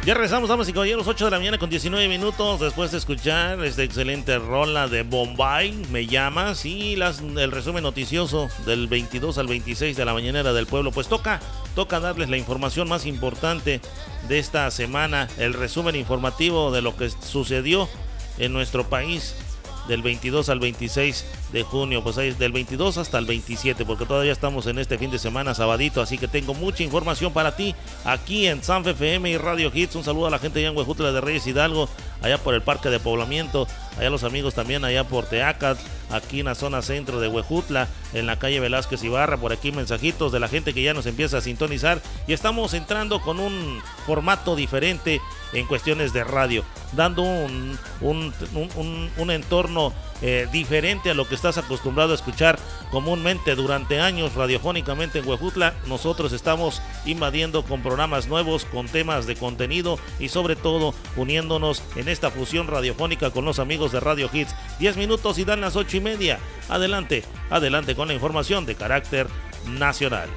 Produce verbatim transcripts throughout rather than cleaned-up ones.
Ya regresamos, damas y caballeros, ocho de la mañana con diecinueve minutos, después de escuchar esta excelente rola de Bombay, Me Llamas, y las, el resumen noticioso del veintidós al veintiséis de la mañanera del pueblo. Pues toca, toca darles la información más importante de esta semana, el resumen informativo de lo que sucedió en nuestro país del veintidós al veintiséis de junio, pues ahí del veintidós hasta el veintisiete, porque todavía estamos en este fin de semana sabadito, así que tengo mucha información para ti aquí en San F M y Radio Hits. Un saludo a la gente allá en Huejutla de Reyes Hidalgo, allá por el Parque de Poblamiento, allá los amigos también allá por Teacat, aquí en la zona centro de Huejutla, en la calle Velázquez Ibarra. Por aquí mensajitos de la gente que ya nos empieza a sintonizar, y estamos entrando con un formato diferente en cuestiones de radio, dando un, un, un, un, un entorno eh, diferente a lo que estás acostumbrado a escuchar comúnmente durante años radiofónicamente en Huejutla. Nosotros estamos invadiendo con programas nuevos, con temas de contenido y sobre todo uniéndonos en esta fusión radiofónica con los amigos de Radio Hits. diez minutos y dan las ocho y media. Adelante, adelante con la información de carácter nacional.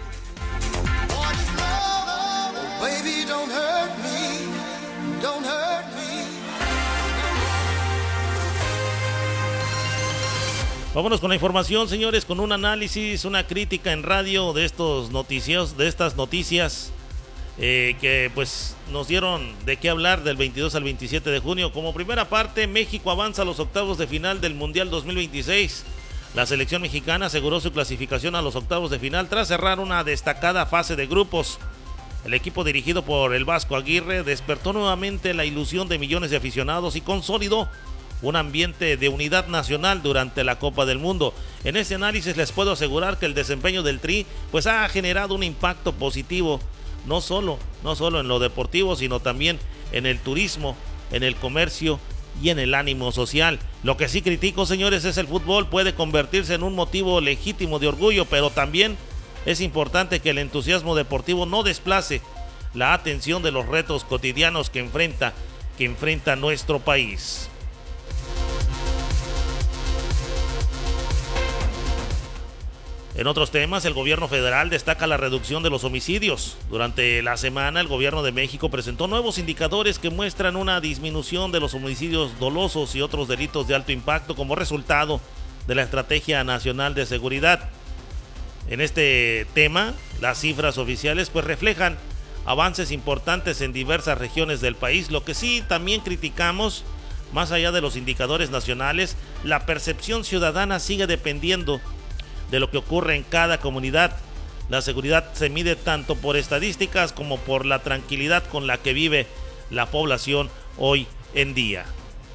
Baby, don't hurt me, don't hurt me. Vámonos con la información, señores, con un análisis, una crítica en radio de estos noticios, de estas noticias eh, que pues nos dieron de qué hablar del veintidós al veintisiete de junio. Como primera parte, México avanza a los octavos de final del Mundial dos mil veintiséis. La selección mexicana aseguró su clasificación a los octavos de final tras cerrar una destacada fase de grupos. El equipo dirigido por el Vasco Aguirre despertó nuevamente la ilusión de millones de aficionados y consolidó un ambiente de unidad nacional durante la Copa del Mundo. En este análisis les puedo asegurar que el desempeño del Tri pues ha generado un impacto positivo, no solo, no solo en lo deportivo, sino también en el turismo, en el comercio y en el ánimo social. Lo que sí critico, señores, es el fútbol puede convertirse en un motivo legítimo de orgullo, pero también es importante que el entusiasmo deportivo no desplace la atención de los retos cotidianos que enfrenta, que enfrenta nuestro país. En otros temas, el gobierno federal destaca la reducción de los homicidios. Durante la semana, el gobierno de México presentó nuevos indicadores que muestran una disminución de los homicidios dolosos y otros delitos de alto impacto como resultado de la Estrategia Nacional de Seguridad. En este tema, las cifras oficiales pues reflejan avances importantes en diversas regiones del país. Lo que sí también criticamos, más allá de los indicadores nacionales, la percepción ciudadana sigue dependiendo de lo que ocurre en cada comunidad. La seguridad se mide tanto por estadísticas como por la tranquilidad con la que vive la población hoy en día.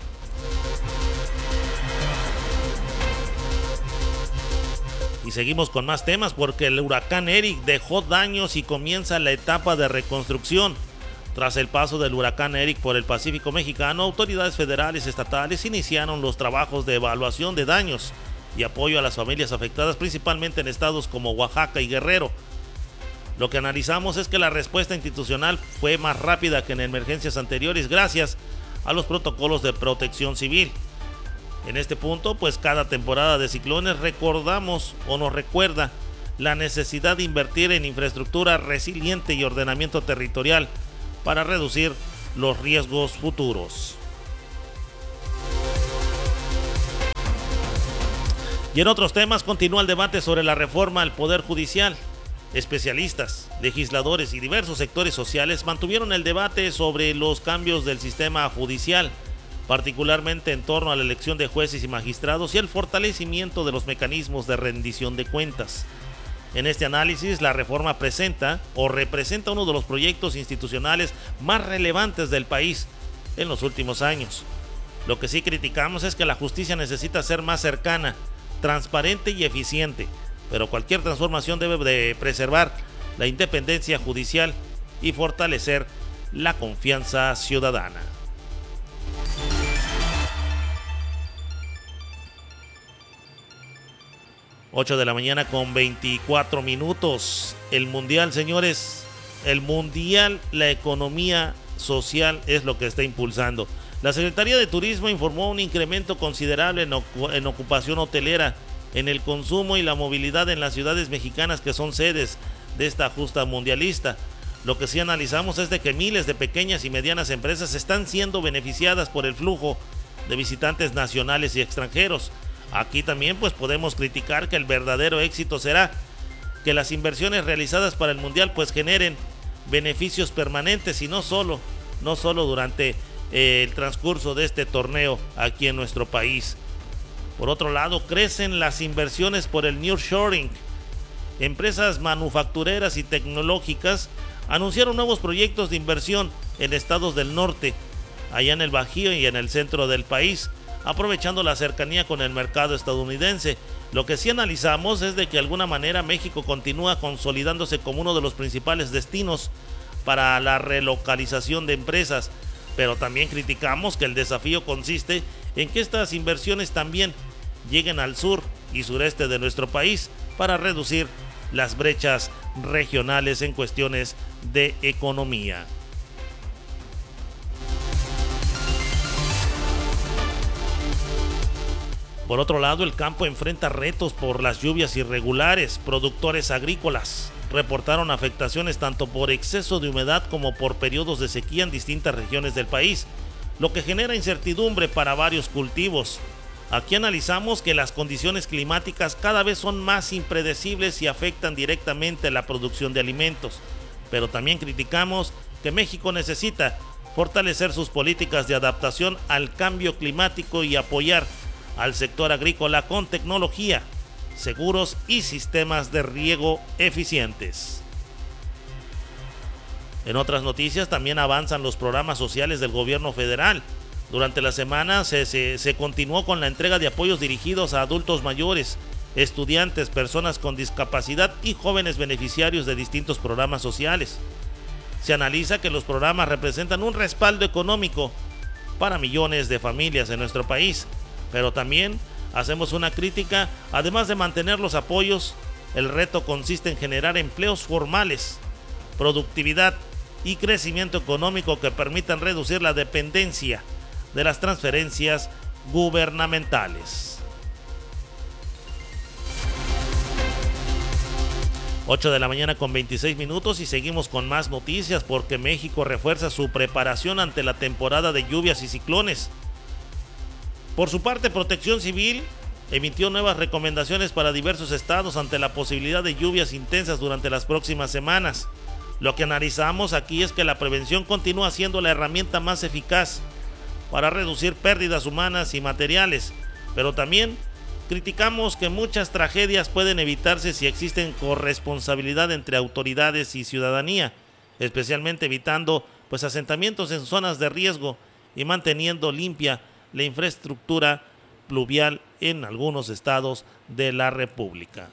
Y seguimos con más temas porque el huracán Eric dejó daños y comienza la etapa de reconstrucción. Tras el paso del huracán Eric por el Pacífico mexicano, autoridades federales y estatales iniciaron los trabajos de evaluación de daños y apoyo a las familias afectadas, principalmente en estados como Oaxaca y Guerrero. Lo que analizamos es que la respuesta institucional fue más rápida que en emergencias anteriores gracias a los protocolos de protección civil. En este punto, pues cada temporada de ciclones recordamos o nos recuerda la necesidad de invertir en infraestructura resiliente y ordenamiento territorial para reducir los riesgos futuros. Y en otros temas continúa el debate sobre la reforma al Poder Judicial. Especialistas, legisladores y diversos sectores sociales mantuvieron el debate sobre los cambios del sistema judicial, particularmente en torno a la elección de jueces y magistrados y el fortalecimiento de los mecanismos de rendición de cuentas. En este análisis, la reforma presenta o representa uno de los proyectos institucionales más relevantes del país en los últimos años. Lo que sí criticamos es que la justicia necesita ser más cercana, transparente y eficiente, pero cualquier transformación debe de preservar la independencia judicial y fortalecer la confianza ciudadana. ocho de la mañana con veinticuatro minutos. El mundial, señores, el mundial, la economía social es lo que está impulsando. La Secretaría de Turismo informó un incremento considerable en, ocu- en ocupación hotelera, en el consumo y la movilidad en las ciudades mexicanas que son sedes de esta justa mundialista. Lo que sí analizamos es de que miles de pequeñas y medianas empresas están siendo beneficiadas por el flujo de visitantes nacionales y extranjeros. Aquí también pues podemos criticar que el verdadero éxito será que las inversiones realizadas para el Mundial pues generen beneficios permanentes y no solo, no solo durante eh, el transcurso de este torneo aquí en nuestro país. Por otro lado, crecen las inversiones por el nearshoring. Empresas manufactureras y tecnológicas anunciaron nuevos proyectos de inversión en estados del norte, allá en el Bajío y en el centro del país, aprovechando la cercanía con el mercado estadounidense. Lo que sí analizamos es de que de alguna manera México continúa consolidándose como uno de los principales destinos para la relocalización de empresas, pero también criticamos que el desafío consiste en que estas inversiones también lleguen al sur y sureste de nuestro país para reducir las brechas regionales en cuestiones de economía. Por otro lado, el campo enfrenta retos por las lluvias irregulares. Productores agrícolas reportaron afectaciones tanto por exceso de humedad como por periodos de sequía en distintas regiones del país, lo que genera incertidumbre para varios cultivos. Aquí analizamos que las condiciones climáticas cada vez son más impredecibles y afectan directamente la producción de alimentos, pero también criticamos que México necesita fortalecer sus políticas de adaptación al cambio climático y apoyar al sector agrícola con tecnología, seguros y sistemas de riego eficientes. En otras noticias, también avanzan los programas sociales del gobierno federal. Durante la semana se, se, se continuó con la entrega de apoyos dirigidos a adultos mayores, estudiantes, personas con discapacidad y jóvenes beneficiarios de distintos programas sociales. Se analiza que los programas representan un respaldo económico para millones de familias en nuestro país, pero también hacemos una crítica. Además de mantener los apoyos, el reto consiste en generar empleos formales, productividad y crecimiento económico que permitan reducir la dependencia de las transferencias gubernamentales. ocho de la mañana con veintiséis minutos y seguimos con más noticias porque México refuerza su preparación ante la temporada de lluvias y ciclones. Por su parte, Protección Civil emitió nuevas recomendaciones para diversos estados ante la posibilidad de lluvias intensas durante las próximas semanas. Lo que analizamos aquí es que la prevención continúa siendo la herramienta más eficaz para reducir pérdidas humanas y materiales, pero también criticamos que muchas tragedias pueden evitarse si existen corresponsabilidad entre autoridades y ciudadanía, especialmente evitando pues asentamientos en zonas de riesgo y manteniendo limpia la infraestructura pluvial en algunos estados de la República.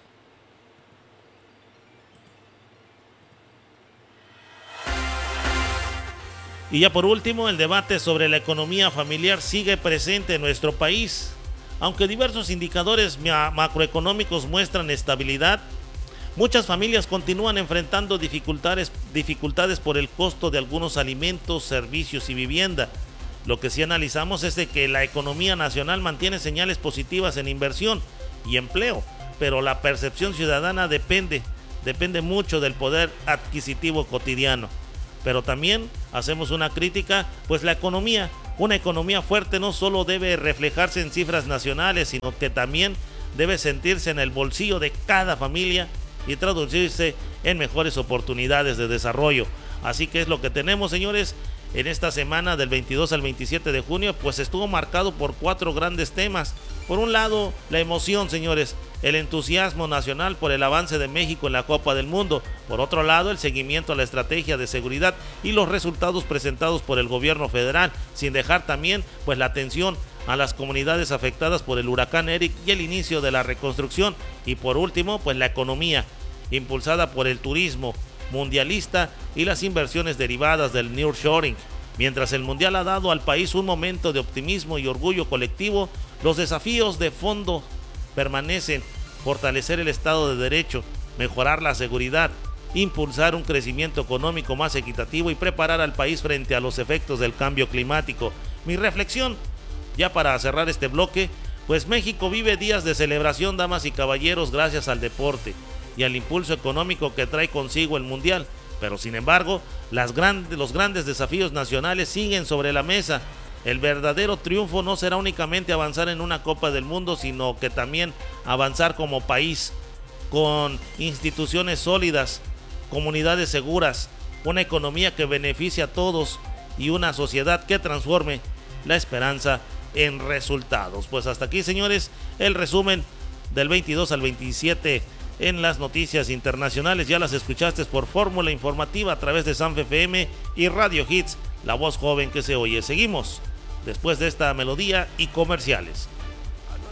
Y ya por último, el debate sobre la economía familiar sigue presente en nuestro país. Aunque diversos indicadores macroeconómicos muestran estabilidad, muchas familias continúan enfrentando dificultades, dificultades por el costo de algunos alimentos, servicios y vivienda. Lo que sí analizamos es de que la economía nacional mantiene señales positivas en inversión y empleo, pero la percepción ciudadana depende, depende mucho del poder adquisitivo cotidiano. Pero también hacemos una crítica, pues la economía, una economía fuerte no solo debe reflejarse en cifras nacionales, sino que también debe sentirse en el bolsillo de cada familia y traducirse en mejores oportunidades de desarrollo. Así que es lo que tenemos, señores. En esta semana del veintidós al veintisiete de junio, pues estuvo marcado por cuatro grandes temas. Por un lado, la emoción, señores, el entusiasmo nacional por el avance de México en la Copa del Mundo. Por otro lado, el seguimiento a la estrategia de seguridad y los resultados presentados por el gobierno federal, sin dejar también pues la atención a las comunidades afectadas por el huracán Eric y el inicio de la reconstrucción. Y por último, pues la economía, impulsada por el turismo mundialista y las inversiones derivadas del nearshoring. Mientras el mundial ha dado al país un momento de optimismo y orgullo colectivo, los desafíos de fondo permanecen: fortalecer el Estado de Derecho, mejorar la seguridad, impulsar un crecimiento económico más equitativo y preparar al país frente a los efectos del cambio climático. Mi reflexión, ya para cerrar este bloque, pues México vive días de celebración, damas y caballeros, gracias al deporte y al impulso económico que trae consigo el mundial. Pero sin embargo, las grandes, los grandes desafíos nacionales siguen sobre la mesa. El verdadero triunfo no será únicamente avanzar en una Copa del Mundo, sino que también avanzar como país, con instituciones sólidas, comunidades seguras, una economía que beneficie a todos y una sociedad que transforme la esperanza en resultados. Pues hasta aquí, señores, el resumen del veintidós al veintisiete en las noticias internacionales. Ya las escuchaste por Fórmula Informativa a través de Sanfe F M y Radio Hits, la voz joven que se oye. Seguimos después de esta melodía y comerciales.